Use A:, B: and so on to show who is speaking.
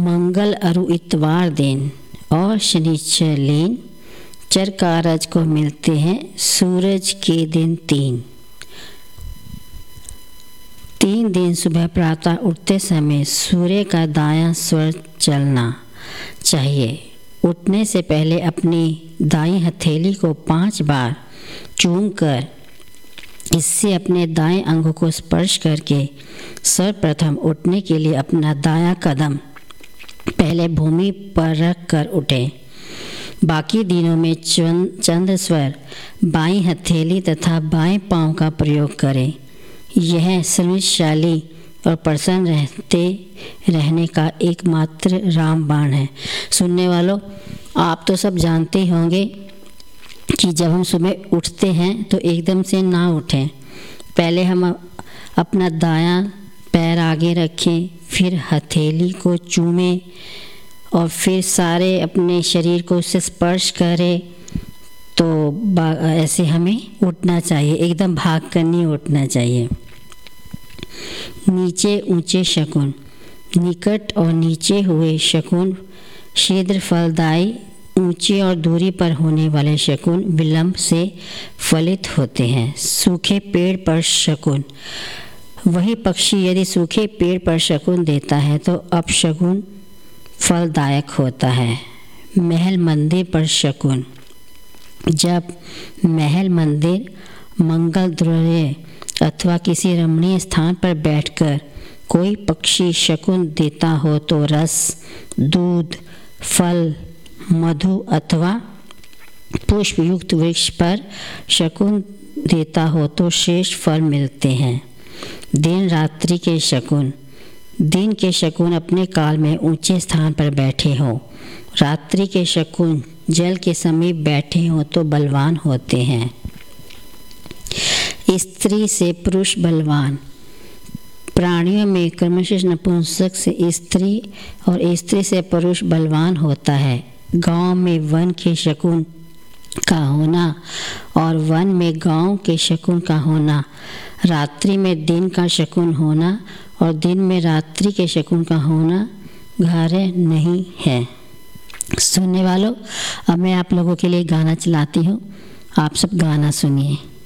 A: मंगल अरु इतवार दिन और शनिचर लेन चर कारज को मिलते हैं सूरज के दिन 3 दिन सुबह प्रातः उठते समय सूर्य का दायां स्वर चलना चाहिए। उठने से पहले अपनी दाईं हथेली को 5 बार चूमकर इससे अपने दाएं अंग को स्पर्श करके सर्वप्रथम उठने के लिए अपना दायां कदम पहले भूमि पर रख कर उठें। बाकी दिनों में चंद्र स्वर बाईं हथेली तथा बाएं पांव का प्रयोग करें। यह समृद्धशाली और प्रसन्न रहने का एकमात्र रामबाण है। सुनने वालों, आप तो सब जानते ही होंगे कि जब हम सुबह उठते हैं तो एकदम से ना उठें। पहले हम अपना दायां पैर आगे रखें, फिर हथेली को चूमें और फिर सारे अपने शरीर को उससे स्पर्श करें। तो ऐसे हमें उठना चाहिए, एकदम भाग कर नहीं उठना चाहिए। नीचे ऊंचे शकुन, निकट और नीचे हुए शकुन शीघ्र फलदायी, ऊंचे और दूरी पर होने वाले शकुन विलंब से फलित होते हैं। सूखे पेड़ पर शकुन, वही पक्षी यदि सूखे पेड़ पर शकुन देता है तो अपशकुन फलदायक होता है। महल मंदिर पर शकुन, जब महल मंदिर मंगल द्रव्य अथवा किसी रमणीय स्थान पर बैठकर कोई पक्षी शकुन देता हो तो रस, दूध, फल, मधु अथवा पुष्पयुक्त वृक्ष पर शकुन देता हो तो शेष फल मिलते हैं। दिन रात्रि के शकुन, दिन के शकुन अपने काल में ऊंचे स्थान पर बैठे हों, रात्रि के शकुन जल के समीप बैठे हों तो बलवान होते हैं। स्त्री से पुरुष बलवान, प्राणियों में क्रमशः नपुंसक से स्त्री और स्त्री से पुरुष बलवान होता है। गांव में वन के शकुन का होना और वन में गांव के शकुन का होना, रात्रि में दिन का शकुन होना और दिन में रात्रि के शकुन का होना घारे नहीं है। सुनने वालों, अब मैं आप लोगों के लिए गाना चलाती हूँ, आप सब गाना सुनिए।